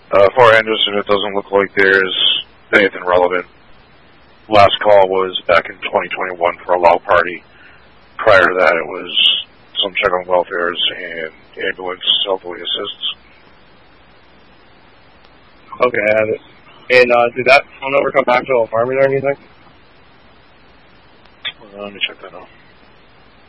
For Anderson, it doesn't look like there's anything relevant. Last call was back in 2021 for a LAW party. Prior to that, it was some check on welfares and ambulance elderly assists. Okay, I have it. And did that phone number come back to Alarm or anything? Let me check that out.